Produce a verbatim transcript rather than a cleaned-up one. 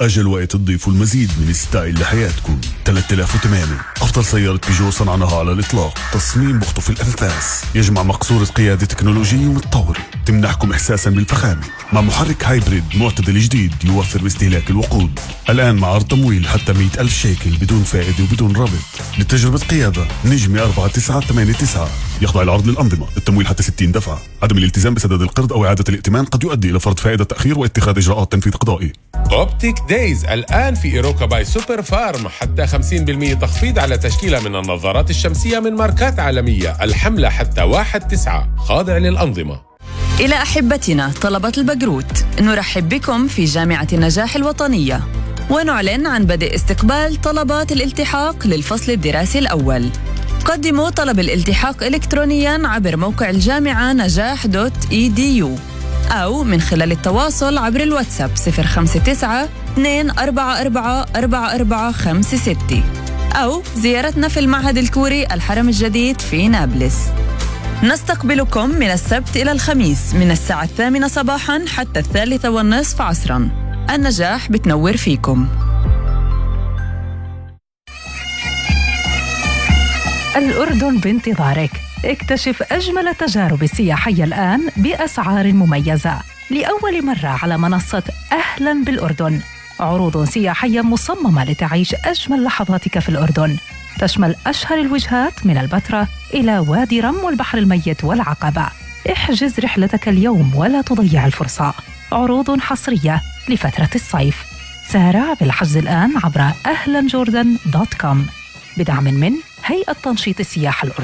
أجل وقت تضيفوا المزيد من ستايل لحياتكم. ثلاثة آلاف وثمانية أفضل سيارة بيجو صنعناها على الإطلاق. تصميم بخطف الأنفاس، يجمع مقصورة قيادة تكنولوجية ومتطورة تمنحكم إحساسا بالفخامة مع محرك هايبريد معتدل جديد يوفر باستهلاك الوقود. الآن مع عرض تمويل حتى مئة ألف شيكل بدون فائدة وبدون ربط. لتجربة قيادة نجمة أربعة تسعة ثمانية تسعة. يخضع العرض للأنظمة، التمويل حتى ستين دفعة. عدم الالتزام بسداد القرض أو إعادة الائتمان قد يؤدي إلى فرض فائدة تأخير واتخاذ إجراءات تنفيذ قضائي. أوبتيك دايز الآن في إيروكا باي سوبر فارم، حتى خمسين بالمئة تخفيض على تشكيلة من النظارات الشمسية من ماركات عالمية. الحملة حتى واحد تسعة، خاضع للأنظمة. إلى أحبتنا طلبة البقروت، نرحب بكم في جامعة النجاح الوطنية، ونعلن عن بدء استقبال طلبات الالتحاق للفصل الدراسي الأول. قدموا طلب الالتحاق إلكترونياً عبر موقع الجامعة نجاح دوت إي دي يو أو من خلال التواصل عبر الواتساب صفر خمسة تسعة اثنين أربعة أربعة أربعة أربعة خمسة ستة أو زيارتنا في المعهد الكوري الحرم الجديد في نابلس. نستقبلكم من السبت إلى الخميس من الساعة الثامنة صباحاً حتى الثالثة والنصف عصراً. النجاح بتنور فيكم. الأردن بانتظارك. اكتشف أجمل التجارب السياحية الآن بأسعار مميزة لأول مرة على منصة أهلاً بالأردن. عروض سياحية مصممة لتعيش أجمل لحظاتك في الأردن، تشمل أشهر الوجهات من البتراء إلى وادي رم والبحر الميت والعقبة. احجز رحلتك اليوم ولا تضيع الفرصة. عروض حصرية لفترة الصيف. سارع بالحجز الآن عبر أهلاً جوردن دوت كوم بدعم من هيئة تنشيط السياحة الأردنية.